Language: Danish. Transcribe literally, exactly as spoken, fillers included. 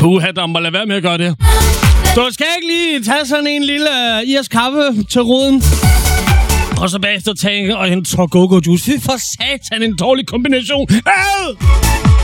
Puha, der må lade være med at gøre det. Du skal ikke lige tage sådan en lille uh, irsk kaffe til roden. Og så bagefter tage og en Go-Go juice. Fy for satan, en dårlig kombination. Øh!